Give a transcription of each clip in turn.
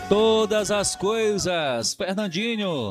Todas as coisas. Fernandinho,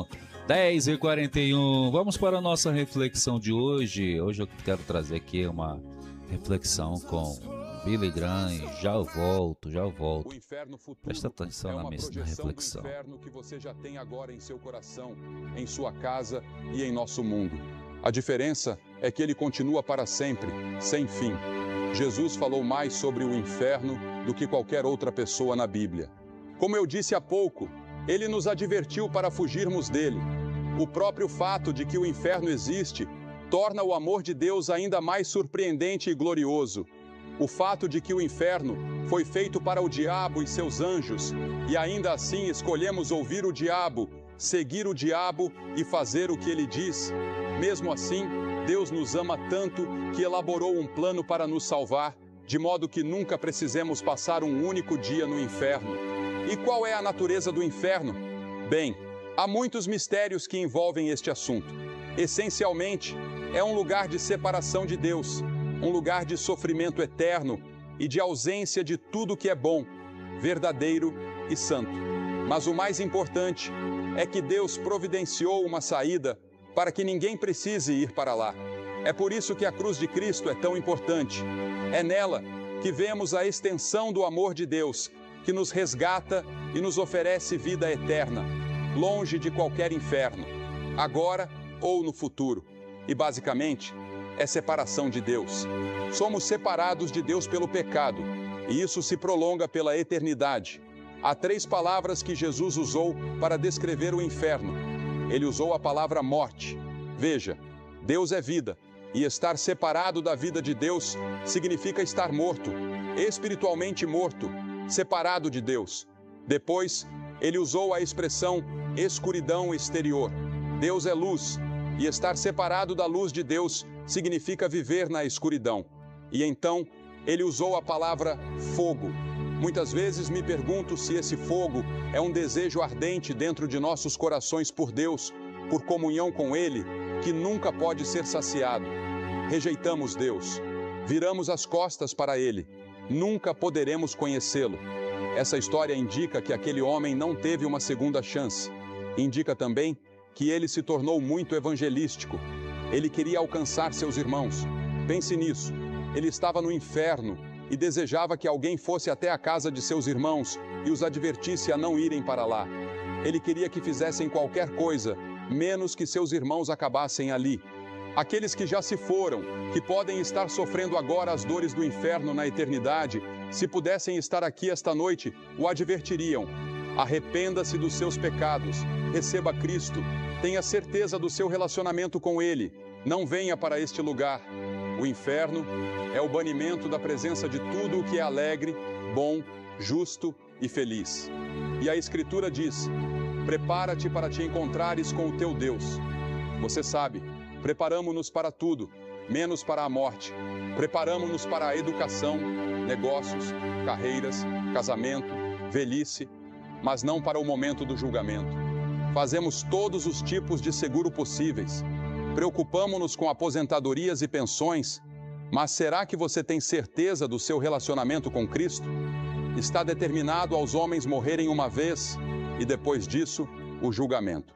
10h41. Vamos para a nossa reflexão de hoje. Hoje eu quero trazer aqui uma reflexão com Billy Graham. Já eu volto. O inferno futuro Presta atenção é na uma minha projeção reflexão. do inferno que você já tem agora em seu coração, em sua casa e em nosso mundo. A diferença é que ele continua para sempre, sem fim. Jesus falou mais sobre o inferno do que qualquer outra pessoa na Bíblia. Como eu disse há pouco, ele nos advertiu para fugirmos dele. O próprio fato de que o inferno existe torna o amor de Deus ainda mais surpreendente e glorioso. O fato de que o inferno foi feito para o diabo e seus anjos, e ainda assim escolhemos ouvir o diabo, seguir o diabo e fazer o que ele diz. Mesmo assim, Deus nos ama tanto que elaborou um plano para nos salvar, de modo que nunca precisemos passar um único dia no inferno. E qual é a natureza do inferno? Bem, há muitos mistérios que envolvem este assunto. Essencialmente, é um lugar de separação de Deus, um lugar de sofrimento eterno e de ausência de tudo que é bom, verdadeiro e santo. Mas o mais importante é que Deus providenciou uma saída para que ninguém precise ir para lá. É por isso que a cruz de Cristo é tão importante. É nela que vemos a extensão do amor de Deus, que nos resgata e nos oferece vida eterna, longe de qualquer inferno, agora ou no futuro. E basicamente, é separação de Deus. Somos separados de Deus pelo pecado, e isso se prolonga pela eternidade. Há 3 palavras que Jesus usou para descrever o inferno. Ele usou a palavra morte. Veja, Deus é vida, e estar separado da vida de Deus significa estar morto, espiritualmente morto, separado de Deus. Depois, ele usou a expressão escuridão exterior. Deus é luz, e estar separado da luz de Deus significa viver na escuridão. E então, ele usou a palavra fogo. Muitas vezes me pergunto se esse fogo é um desejo ardente dentro de nossos corações por Deus, por comunhão com Ele, que nunca pode ser saciado. Rejeitamos Deus, viramos as costas para Ele, nunca poderemos conhecê-lo. Essa história indica que aquele homem não teve uma segunda chance. Indica também que ele se tornou muito evangelístico. Ele queria alcançar seus irmãos. Pense nisso. Ele estava no inferno e desejava que alguém fosse até a casa de seus irmãos e os advertisse a não irem para lá. Ele queria que fizessem qualquer coisa, menos que seus irmãos acabassem ali. Aqueles que já se foram, que podem estar sofrendo agora as dores do inferno na eternidade, se pudessem estar aqui esta noite, o advertiriam. Arrependa-se dos seus pecados, receba Cristo, tenha certeza do seu relacionamento com Ele, não venha para este lugar. O inferno é o banimento da presença de tudo o que é alegre, bom, justo e feliz. E a Escritura diz: prepara-te para te encontrares com o teu Deus. Você sabe, preparamo-nos para tudo, menos para a morte. Preparamo-nos para a educação, negócios, carreiras, casamento, velhice, mas não para o momento do julgamento. Fazemos todos os tipos de seguro possíveis. Preocupamo-nos com aposentadorias e pensões, mas será que você tem certeza do seu relacionamento com Cristo? Está determinado aos homens morrerem uma vez e depois disso, o julgamento.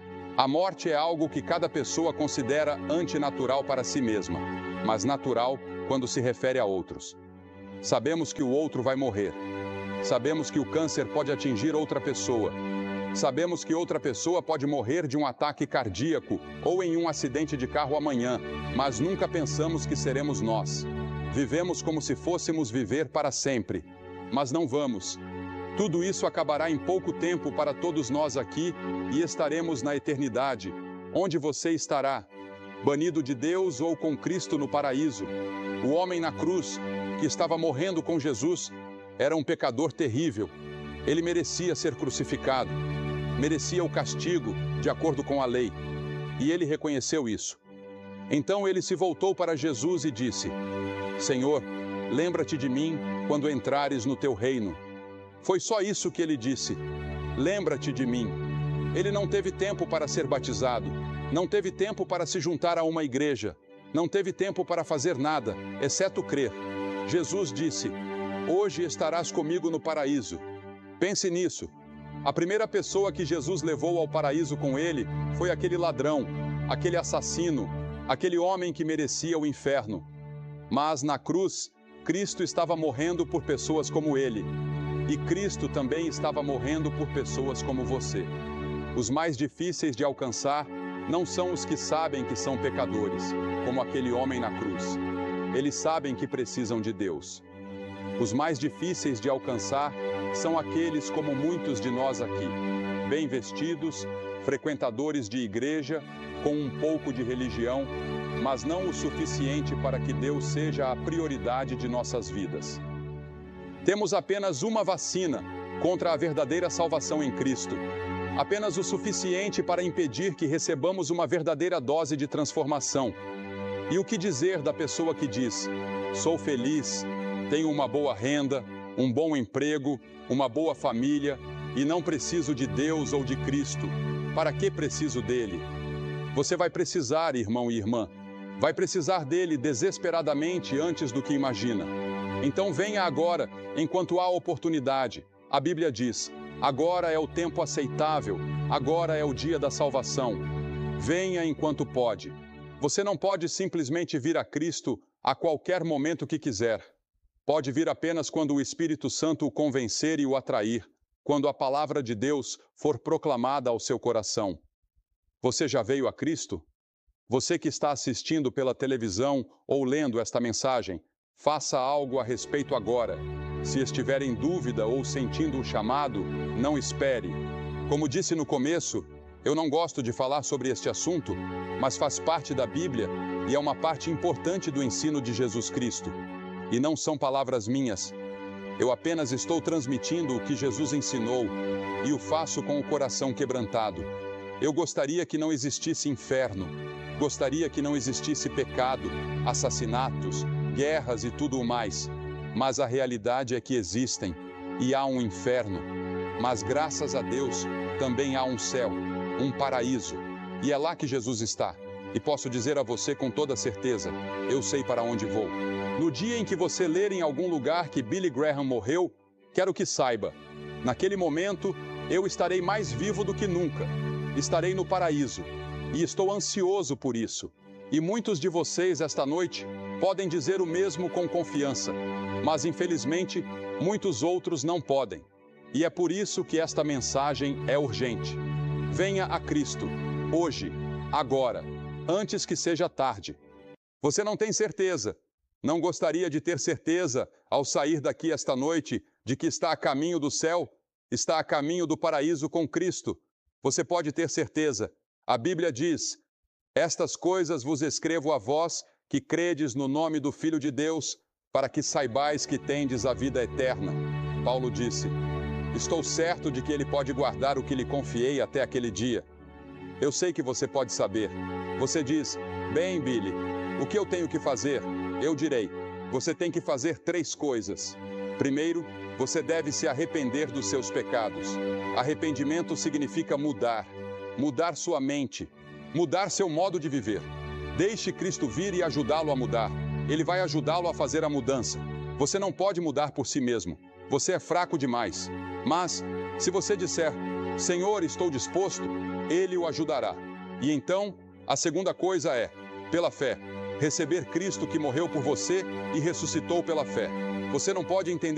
A morte é algo que cada pessoa considera antinatural para si mesma, mas natural quando se refere a outros. Sabemos que o outro vai morrer. Sabemos que o câncer pode atingir outra pessoa. Sabemos que outra pessoa pode morrer de um ataque cardíaco ou em um acidente de carro amanhã, mas nunca pensamos que seremos nós. Vivemos como se fôssemos viver para sempre, mas não vamos. Tudo isso acabará em pouco tempo para todos nós aqui e estaremos na eternidade. Onde você estará? Banido de Deus ou com Cristo no paraíso? O homem na cruz, que estava morrendo com Jesus, era um pecador terrível. Ele merecia ser crucificado, merecia o castigo de acordo com a lei. E ele reconheceu isso. Então ele se voltou para Jesus e disse: Senhor, lembra-te de mim quando entrares no teu reino. Foi só isso que ele disse: lembra-te de mim. Ele não teve tempo para ser batizado, não teve tempo para se juntar a uma igreja, não teve tempo para fazer nada, exceto crer. Jesus disse: hoje estarás comigo no paraíso. Pense nisso. A primeira pessoa que Jesus levou ao paraíso com ele foi aquele ladrão, aquele assassino, aquele homem que merecia o inferno. Mas na cruz, Cristo estava morrendo por pessoas como ele. E Cristo também estava morrendo por pessoas como você. Os mais difíceis de alcançar não são os que sabem que são pecadores, como aquele homem na cruz. Eles sabem que precisam de Deus. Os mais difíceis de alcançar são aqueles como muitos de nós aqui, bem vestidos, frequentadores de igreja, com um pouco de religião, mas não o suficiente para que Deus seja a prioridade de nossas vidas. Temos apenas uma vacina contra a verdadeira salvação em Cristo. Apenas o suficiente para impedir que recebamos uma verdadeira dose de transformação. E o que dizer da pessoa que diz: sou feliz, tenho uma boa renda, um bom emprego, uma boa família e não preciso de Deus ou de Cristo. Para que preciso dele? Você vai precisar, irmão e irmã. Vai precisar dele desesperadamente antes do que imagina. Então venha agora, enquanto há oportunidade. A Bíblia diz: agora é o tempo aceitável, agora é o dia da salvação. Venha enquanto pode. Você não pode simplesmente vir a Cristo a qualquer momento que quiser. Pode vir apenas quando o Espírito Santo o convencer e o atrair, quando a palavra de Deus for proclamada ao seu coração. Você já veio a Cristo? Você que está assistindo pela televisão ou lendo esta mensagem, faça algo a respeito agora. Se estiver em dúvida ou sentindo o chamado, não espere. Como disse no começo, eu não gosto de falar sobre este assunto, mas faz parte da Bíblia e é uma parte importante do ensino de Jesus Cristo. E não são palavras minhas. Eu apenas estou transmitindo o que Jesus ensinou e o faço com o coração quebrantado. Eu gostaria que não existisse inferno. Gostaria que não existisse pecado, assassinatos, guerras e tudo o mais. Mas a realidade é que existem e há um inferno. Mas graças a Deus também há um céu, um paraíso. E é lá que Jesus está. E posso dizer a você com toda certeza, eu sei para onde vou. No dia em que você ler em algum lugar que Billy Graham morreu, quero que saiba, naquele momento eu estarei mais vivo do que nunca. Estarei no paraíso e estou ansioso por isso. E muitos de vocês esta noite podem dizer o mesmo com confiança, mas infelizmente muitos outros não podem. E é por isso que esta mensagem é urgente. Venha a Cristo, hoje, agora, antes que seja tarde. Você não tem certeza. Não gostaria de ter certeza, ao sair daqui esta noite, de que está a caminho do céu, está a caminho do paraíso com Cristo. Você pode ter certeza. A Bíblia diz: estas coisas vos escrevo a vós, que credes no nome do Filho de Deus, para que saibais que tendes a vida eterna. Paulo disse: estou certo de que ele pode guardar o que lhe confiei até aquele dia. Eu sei que você pode saber. Você diz: bem, Billy, o que eu tenho que fazer? Eu direi: você tem que fazer 3 coisas. Primeiro, você deve se arrepender dos seus pecados. Arrependimento significa mudar sua mente, mudar seu modo de viver. Deixe Cristo vir e ajudá-lo a mudar. Ele vai ajudá-lo a fazer a mudança. Você não pode mudar por si mesmo. Você é fraco demais. Mas, se você disser: Senhor, estou disposto, Ele o ajudará. E então, a segunda coisa é, pela fé, receber Cristo que morreu por você e ressuscitou pela fé. Você não pode entender